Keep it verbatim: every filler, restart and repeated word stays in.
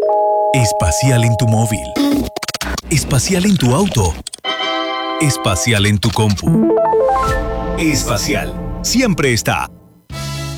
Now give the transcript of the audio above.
Espacial en tu móvil. Espacial en tu auto. Espacial en tu compu. Espacial siempre está